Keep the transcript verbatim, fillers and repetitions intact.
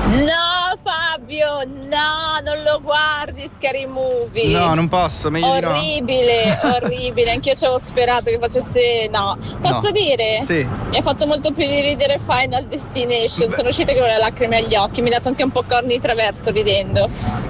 No Fabio, no, non lo guardi Scary Movie. No, non posso, meglio di no. Orribile, orribile, anch'io ci avevo sperato che facesse. No, posso No. dire? Sì. Mi ha fatto molto più ridere Final Destination. Sono uscita con le lacrime agli occhi, mi ha dato anche un po' corni di traverso ridendo.